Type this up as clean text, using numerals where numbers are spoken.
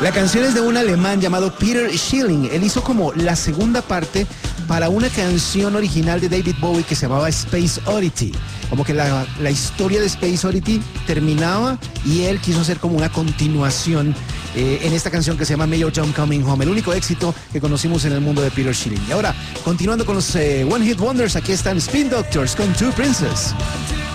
La canción es de un alemán llamado Peter Schilling. Él hizo como la segunda parte para una canción original de David Bowie que se llamaba Space Oddity. Como que la historia de Space Oddity terminaba y él quiso hacer como una continuación en esta canción que se llama Major Tom Coming Home, el único éxito que conocimos en el mundo de Peter Schilling. Y ahora, continuando con los One Hit Wonders, aquí están Spin Doctors con Two Princes.